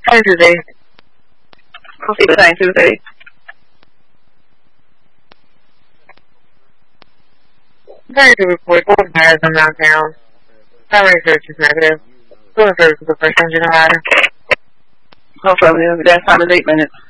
Same Tuesday. We'll see the same Tuesday. Very good report. Golden Fires in downtown. Primary search is negative. Golden service is the first engine rider. Hopefully, that's not in 8 minutes.